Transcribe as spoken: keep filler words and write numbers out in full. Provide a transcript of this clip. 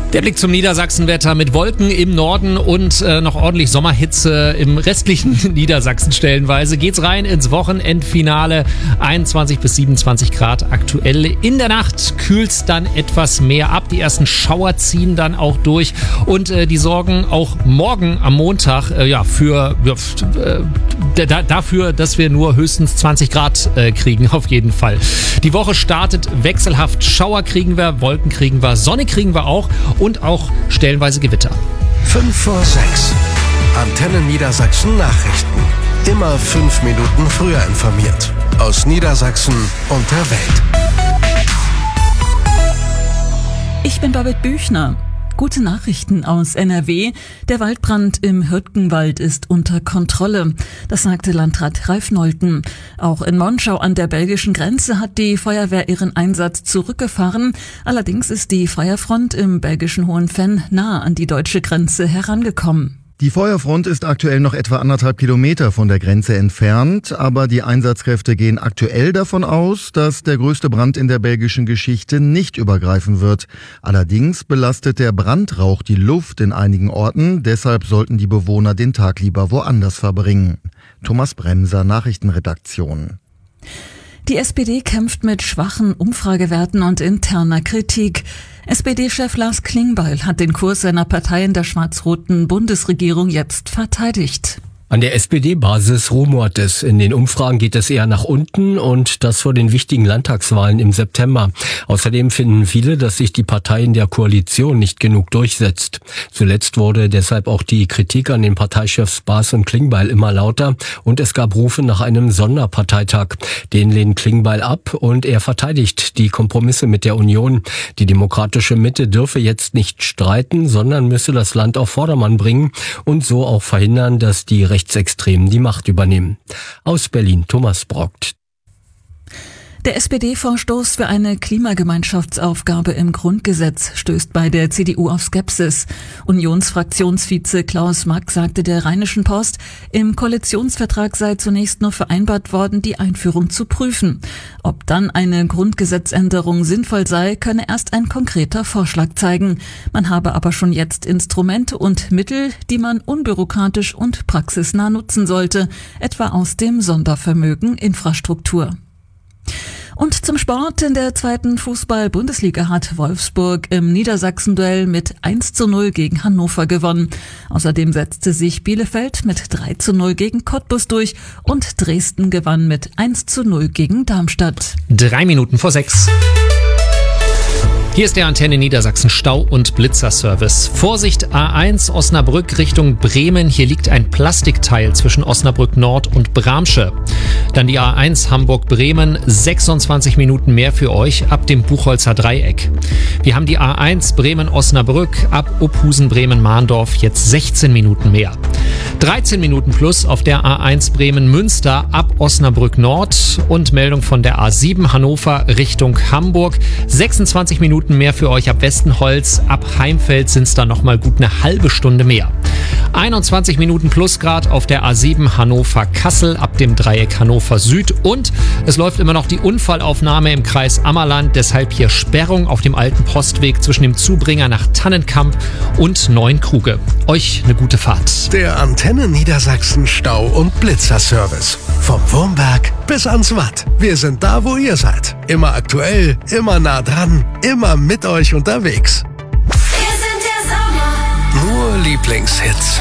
Der Blick zum Niedersachsenwetter mit Wolken im Norden und äh, noch ordentlich Sommerhitze im restlichen Niedersachsen stellenweise. Geht's rein ins Wochenendfinale. einundzwanzig bis siebenundzwanzig Grad aktuell. In der Nacht kühlt's dann etwas mehr ab. Die ersten Schauer ziehen dann auch durch. Und äh, die sorgen auch morgen am Montag äh, ja, für, äh, da, dafür, dass wir nur höchstens zwanzig Grad äh, kriegen, auf jeden Fall. Die Woche startet wechselhaft. Schauer kriegen wir, Wolken kriegen wir, Sonne kriegen wir auch. Und auch stellenweise Gewitter. fünf vor sechs. Antenne Niedersachsen Nachrichten. Immer fünf Minuten früher informiert. Aus Niedersachsen und der Welt. Ich bin Babette Büchner. Gute Nachrichten aus N R W. Der Waldbrand im Hürtgenwald ist unter Kontrolle. Das sagte Landrat Ralf Nolten. Auch in Monschau an der belgischen Grenze hat die Feuerwehr ihren Einsatz zurückgefahren. Allerdings ist die Feuerfront im belgischen Hohenfenn nah an die deutsche Grenze herangekommen. Die Feuerfront ist aktuell noch etwa anderthalb Kilometer von der Grenze entfernt, aber die Einsatzkräfte gehen aktuell davon aus, dass der größte Brand in der belgischen Geschichte nicht übergreifen wird. Allerdings belastet der Brandrauch die Luft in einigen Orten, deshalb sollten die Bewohner den Tag lieber woanders verbringen. Thomas Bremser, Nachrichtenredaktion. Die S P D kämpft mit schwachen Umfragewerten und interner Kritik. S P D-Chef Lars Klingbeil hat den Kurs seiner Partei in der schwarz-roten Bundesregierung jetzt verteidigt. An der S P D-Basis rumort es. In den Umfragen geht es eher nach unten und das vor den wichtigen Landtagswahlen im September. Außerdem finden viele, dass sich die Partei in der Koalition nicht genug durchsetzt. Zuletzt wurde deshalb auch die Kritik an den Parteichefs Baas und Klingbeil immer lauter und es gab Rufe nach einem Sonderparteitag. Den lehnt Klingbeil ab und er verteidigt die Kompromisse mit der Union. Die demokratische Mitte dürfe jetzt nicht streiten, sondern müsse das Land auf Vordermann bringen und so auch verhindern, dass die Rechtsextremen die Macht übernehmen. Aus Berlin, Thomas Brockt. Der S P D-Vorstoß für eine Klimagemeinschaftsaufgabe im Grundgesetz stößt bei der C D U auf Skepsis. Unionsfraktionsvize Klaus Mack sagte der Rheinischen Post, im Koalitionsvertrag sei zunächst nur vereinbart worden, die Einführung zu prüfen. Ob dann eine Grundgesetzänderung sinnvoll sei, könne erst ein konkreter Vorschlag zeigen. Man habe aber schon jetzt Instrumente und Mittel, die man unbürokratisch und praxisnah nutzen sollte, etwa aus dem Sondervermögen Infrastruktur. Und zum Sport. In der zweiten Fußball-Bundesliga hat Wolfsburg im Niedersachsen-Duell mit eins zu null gegen Hannover gewonnen. Außerdem setzte sich Bielefeld mit drei zu null gegen Cottbus durch und Dresden gewann mit eins zu null gegen Darmstadt. Drei Minuten vor sechs. Hier ist der Antenne Niedersachsen Stau- und Blitzerservice. Vorsicht A eins Osnabrück Richtung Bremen. Hier liegt ein Plastikteil zwischen Osnabrück Nord und Bramsche. Dann die A eins Hamburg-Bremen. sechsundzwanzig Minuten mehr für euch ab dem Buchholzer Dreieck. Wir haben die A eins Bremen-Osnabrück ab Uphusen Bremen-Mahndorf jetzt sechzehn Minuten mehr. dreizehn Minuten plus auf der A eins Bremen-Münster ab Osnabrück Nord und Meldung von der A sieben Hannover Richtung Hamburg. sechsundzwanzig Minuten mehr für euch ab Westenholz. Ab Heimfeld sind es dann nochmal gut eine halbe Stunde mehr. einundzwanzig Minuten Plusgrad auf der A sieben Hannover-Kassel ab dem Dreieck Hannover Süd und es läuft immer noch die Unfallaufnahme im Kreis Ammerland, deshalb hier Sperrung auf dem alten Postweg zwischen dem Zubringer nach Tannenkamp und Neuenkruge. Euch eine gute Fahrt. Der Antenne Niedersachsen Stau- und Blitzerservice. Vom Wurmberg bis ans Watt. Wir sind da, wo ihr seid. Immer aktuell, immer nah dran, immer mit euch unterwegs. Wir sind der Sommer. Nur Lieblingshits.